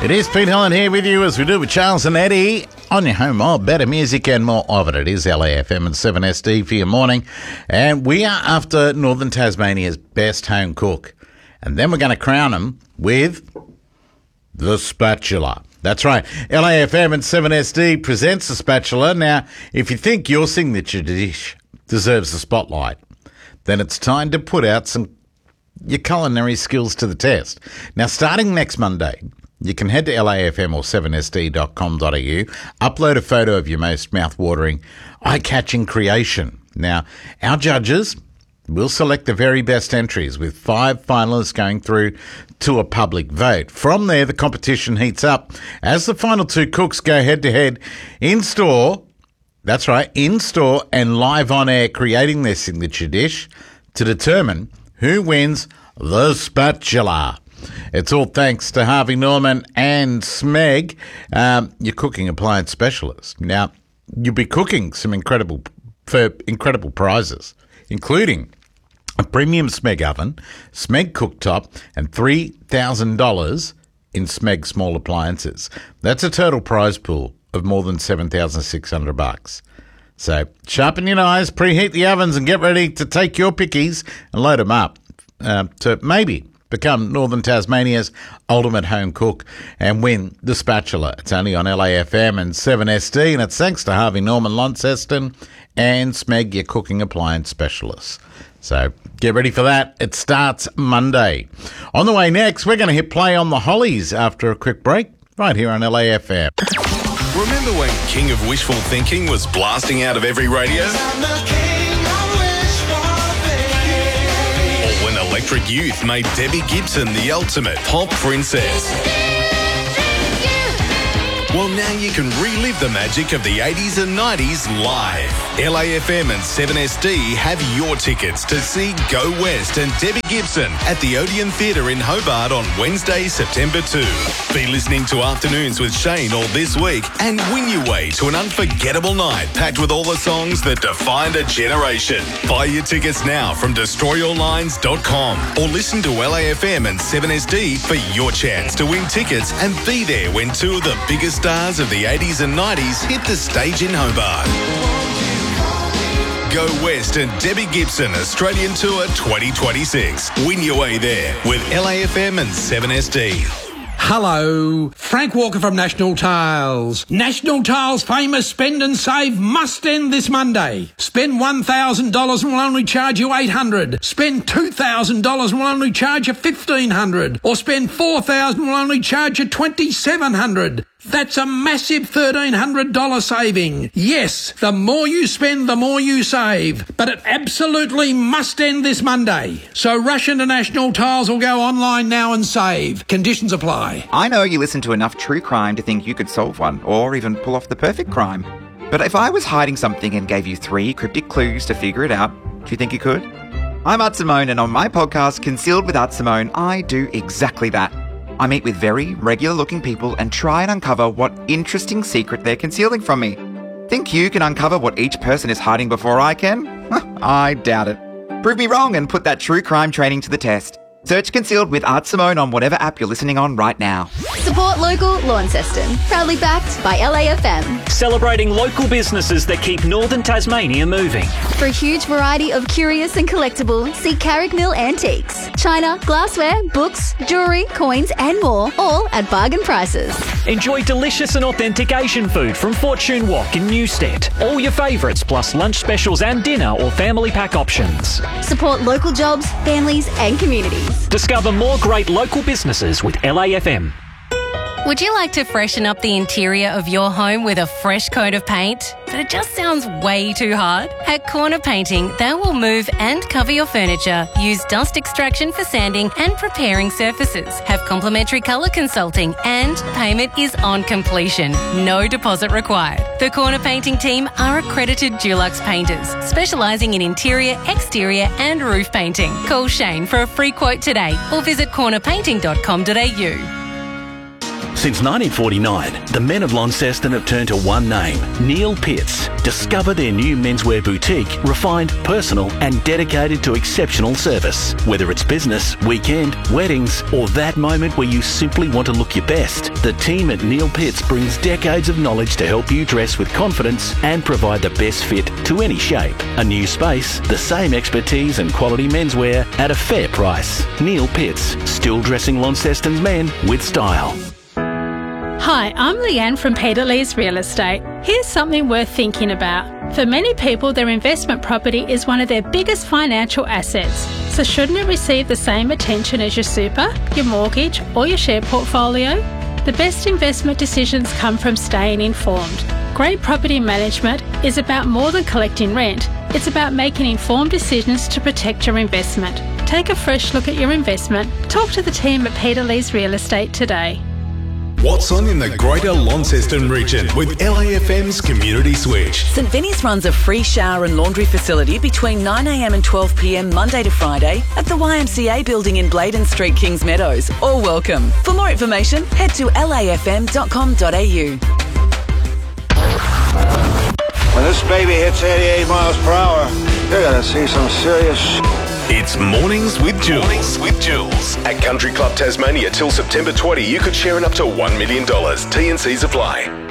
It is Pete Holland here with you as we do with Charles and Eddie on your home of better music and more of it. It is LAFM and 7SD for your morning. And we are after Northern Tasmania's best home cook. And then we're going to crown him with the Spatula. That's right. LAFM and 7SD presents the Spatula. Now, if you think your signature dish deserves the spotlight, then it's time to put out your culinary skills to the test. Now, starting next Monday, you can head to LAFM or 7sd.com.au, upload a photo of your most mouth-watering, eye-catching creation. Now, our judges will select the very best entries, with 5 finalists going through to a public vote. From there, the competition heats up as the final 2 cooks go head-to-head in-store. That's right, in-store and live on air, creating their signature dish to determine who wins the Spatula. It's all thanks to Harvey Norman and Smeg, your cooking appliance specialist. Now, you'll be cooking some incredible prizes, including a premium Smeg oven, Smeg cooktop, and $3,000 in Smeg small appliances. That's a total prize pool of more than $7,600. So sharpen your knives, preheat the ovens, and get ready to take your pickies and load them up to maybe become Northern Tasmania's ultimate home cook and win the Spatula. It's only on LAFM and 7SD, and it's thanks to Harvey Norman, Launceston, and Smeg, your cooking appliance specialists. So get ready for that. It starts Monday. On the way next, we're going to hit play on the Hollies after a quick break right here on LAFM. Remember when King of Wishful Thinking was blasting out of every radio? Or when Electric Youth made Debbie Gibson the ultimate pop princess? Well, now you can relive the magic of the 80s and 90s live. LAFM and 7SD have your tickets to see Go West and Debbie Gibson at the Odeon Theatre in Hobart on Wednesday, September 2. Be listening to Afternoons with Shane all this week and win your way to an unforgettable night packed with all the songs that defined a generation. Buy your tickets now from destroyyourlines.com or listen to LAFM and 7SD for your chance to win tickets and be there when 2 of the biggest stars of the 80s and 90s hit the stage in Hobart. Go West and Debbie Gibson Australian Tour 2026. Win your way there with LAFM and 7SD. Hello, Frank Walker from National Tiles. National Tiles' famous Spend and Save must end this Monday. Spend $1,000 and we'll only charge you $800. Spend $2,000 and we'll only charge you $1,500. Or spend $4,000 and we'll only charge you $2,700. That's a massive $1,300 saving. Yes, the more you spend, the more you save. But it absolutely must end this Monday. So rush into National Tiles or go online now and save. Conditions apply. I know you listen to enough true crime to think you could solve one, or even pull off the perfect crime. But if I was hiding something and gave you 3 cryptic clues to figure it out, do you think you could? I'm Art Simone, and on my podcast, Concealed with Art Simone, I do exactly that. I meet with very regular-looking people and try and uncover what interesting secret they're concealing from me. Think you can uncover what each person is hiding before I can? I doubt it. Prove me wrong and put that true crime training to the test. Search Concealed with Art Simone on whatever app you're listening on right now. Support local, Launceston. Proudly backed by LAFM. Celebrating local businesses that keep Northern Tasmania moving. For a huge variety of curious and collectible, see Carrick Mill Antiques. China, glassware, books, jewellery, coins and more, all at bargain prices. Enjoy delicious and authentic Asian food from Fortune Wok in Newstead. All your favourites plus lunch specials and dinner or family pack options. Support local jobs, families and communities. Discover more great local businesses with LAFM. Would you like to freshen up the interior of your home with a fresh coat of paint? But it just sounds way too hard? At Corner Painting, they will move and cover your furniture, use dust extraction for sanding and preparing surfaces, have complimentary colour consulting, and payment is on completion. No deposit required. The Corner Painting team are accredited Dulux painters, specialising in interior, exterior and roof painting. Call Shane for a free quote today or visit cornerpainting.com.au. Since 1949, the men of Launceston have turned to one name, Neil Pitts. Discover their new menswear boutique, refined, personal and dedicated to exceptional service. Whether it's business, weekend, weddings or that moment where you simply want to look your best, the team at Neil Pitts brings decades of knowledge to help you dress with confidence and provide the best fit to any shape. A new space, the same expertise and quality menswear at a fair price. Neil Pitts, still dressing Launceston's men with style. Hi, I'm Leanne from Peter Lee's Real Estate. Here's something worth thinking about. For many people, their investment property is one of their biggest financial assets. So shouldn't it receive the same attention as your super, your mortgage or your share portfolio? The best investment decisions come from staying informed. Great property management is about more than collecting rent. It's about making informed decisions to protect your investment. Take a fresh look at your investment. Talk to the team at Peter Lee's Real Estate today. What's on in the Greater Launceston region with LAFM's Community Switch? St Vinny's runs a free shower and laundry facility between 9am and 12pm Monday to Friday at the YMCA building in Bladen Street, Kings Meadows. All welcome. For more information, head to lafm.com.au. When this baby hits 88 miles per hour, you're going to see some serious It's Mornings with Jules. Mornings with Jules. At Country Club Tasmania till September 20, you could share in up to $1 million. T&Cs apply.